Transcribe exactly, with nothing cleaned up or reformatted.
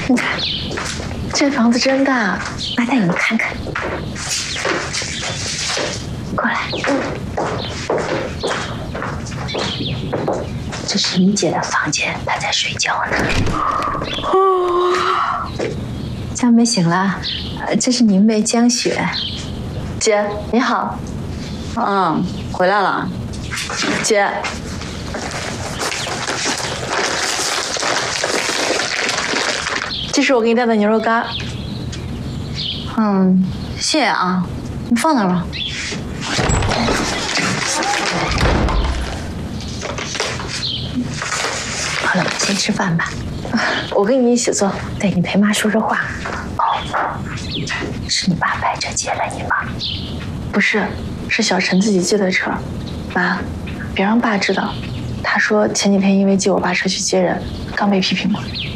你看，这房子真大，妈带你们看看。过来，嗯。这是你姐的房间，她在睡觉呢。哦，江梅醒了，这是您妹江雪。姐，你好。 嗯，回来了。 姐。 这是我给你带的牛肉干。 嗯，谢谢啊，你放哪儿吧。 好了，先吃饭吧。我跟你一起坐。对，你陪妈说说话。哦，是你爸开车接了你吗？不是，是小陈自己借的车。妈，别让爸知道。他说前几天因为借我爸车去接人，刚被批评了。